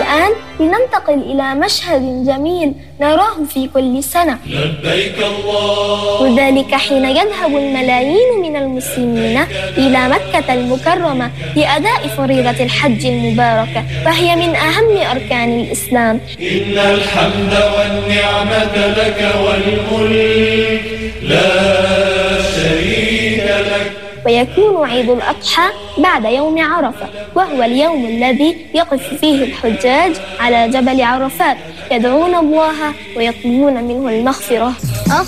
والآن لننتقل إلى مشهد جميل نراه في كل سنة. لبيك الله. وذلك حين يذهب الملايين من المسلمين إلى مكة المكرمة لأداء فريضة الحج المباركة، فهي من أهم أركان الإسلام. إن الحمد والنعمة لك والملك لا شريك لك. ويكون عيد الأضحى بعد يوم عرفة، وهو اليوم الذي يقف فيه الحجاج على جبل عرفات يدعون الله ويطلبون منه المغفرة.